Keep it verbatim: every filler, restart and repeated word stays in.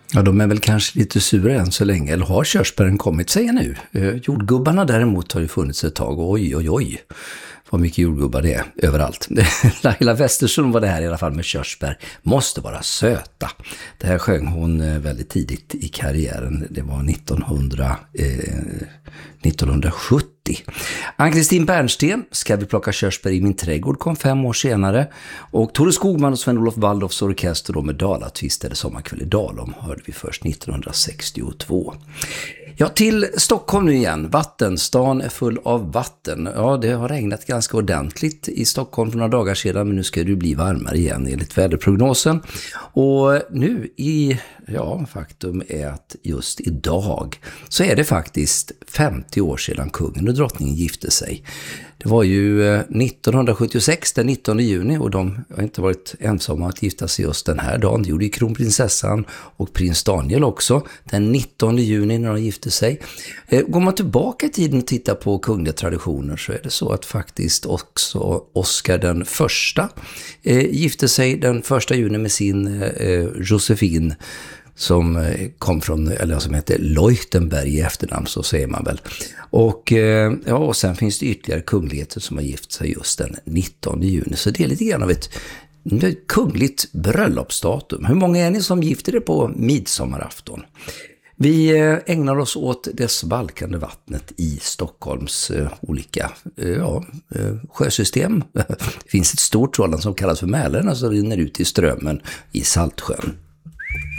Ja, de är väl kanske lite sura än så länge, eller har körsbären kommit sig nu? Eh, jordgubbarna däremot har ju funnits ett tag, oj oj oj. Vad mycket jordgubbar det är överallt. Laila Westersson var det här i alla fall med körsbär. Måste vara söta. Det här sjöng hon väldigt tidigt i karriären. Det var nittonhundra, eh, nittonhundrasjuttio. Ann-Kristin Bernsten, Ska vi plocka körsbär i min trädgård, kom fem år senare. Och Tore Skogman och Sven-Olof Waldorfs orkester då med Dalatvist eller Sommarkväll i Dalom hörde vi först nittonhundrasextiotvå. Ja, till Stockholm nu igen. Vattenstan är full av vatten. Ja, det har regnat ganska ordentligt i Stockholm för några dagar sedan, men nu ska det bli varmare igen enligt väderprognosen. Och nu i, ja, faktum är att just idag så är det faktiskt femtio år sedan kungen och drottningen gifte sig. Det var ju nittonhundrasjuttiosex, den nittonde juni, och de har inte varit ensamma att gifta sig just den här dagen. Det gjorde ju kronprinsessan och prins Daniel också den nittonde juni när de gifte sig. Går man tillbaka i tiden och tittar på kungliga traditioner så är det så att faktiskt också Oscar den första gifte sig den första juni med sin Josefine, som kom från, eller som heter Leuchtenberg i efternamn, så säger man väl. Och, ja, och sen finns det ytterligare kungligheter som har gift sig just den nittonde juni. Så det är lite grann av ett kungligt bröllopsdatum. Hur många är ni som gifter er på midsommarafton? Vi ägnar oss åt det svalkande vattnet i Stockholms eh, olika eh, ja, eh, sjösystem. Det finns ett stort sådant som kallas för Mälaren, som rinner ut i Strömmen i Saltsjön.